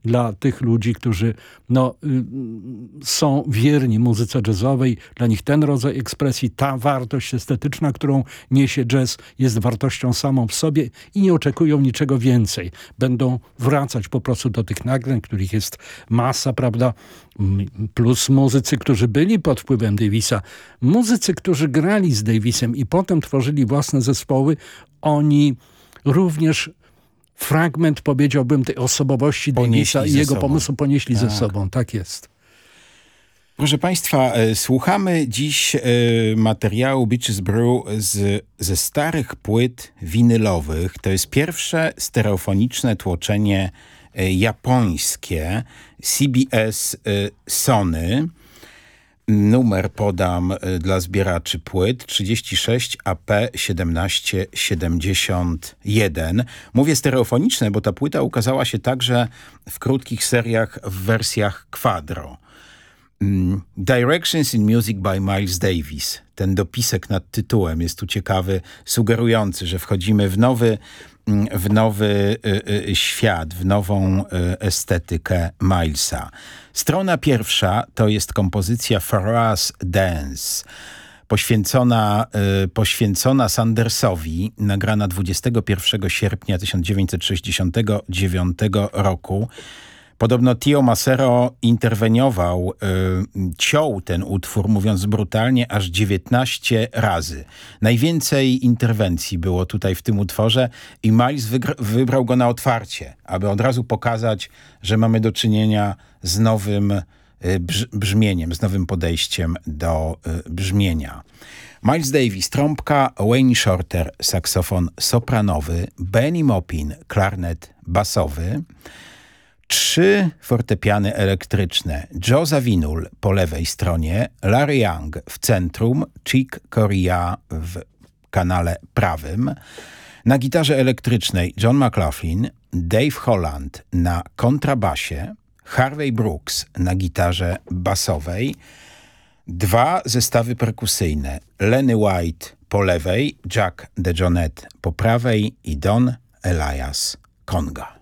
dla tych ludzi, którzy są wierni muzyce jazzowej. Dla nich ten rodzaj ekspresji, ta wartość estetyczna, którą niesie jazz, jest wartością samą w sobie i nie oczekują niczego więcej. Będą wracać po prostu do tych nagrań, których jest masa, prawda? Plus muzycy, którzy byli pod wpływem Davisa. Muzycy, którzy grali z Davisem i potem tworzyli własne zespoły, oni również fragment, powiedziałbym, tej osobowości Davisa i jego pomysłu ponieśli ze sobą. Tak jest. Proszę Państwa, słuchamy dziś materiału Bitches Brew ze starych płyt winylowych. To jest pierwsze stereofoniczne tłoczenie japońskie CBS Sony. Numer podam dla zbieraczy płyt 36 AP 1771. Mówię stereofoniczne, bo ta płyta ukazała się także w krótkich seriach w wersjach quadro. Directions in Music by Miles Davis. Ten dopisek nad tytułem jest tu ciekawy, sugerujący, że wchodzimy w nowy świat, w nową estetykę Milesa. Strona pierwsza to jest kompozycja Farrah's Dance, poświęcona Sandersowi, nagrana 21 sierpnia 1969 roku. Podobno Tio Macero interweniował, ciął ten utwór, mówiąc brutalnie, aż 19 razy. Najwięcej interwencji było tutaj w tym utworze i Miles wybrał go na otwarcie, aby od razu pokazać, że mamy do czynienia z nowym brzmieniem, z nowym podejściem do brzmienia. Miles Davis, trąbka, Wayne Shorter, saksofon sopranowy, Benny Maupin, klarnet basowy, 3 fortepiany elektryczne, Joe Zawinul po lewej stronie, Larry Young w centrum, Chick Corea w kanale prawym. Na gitarze elektrycznej John McLaughlin, Dave Holland na kontrabasie, Harvey Brooks na gitarze basowej. 2 zestawy perkusyjne, Lenny White po lewej, Jack DeJohnette po prawej i Don Elias Conga.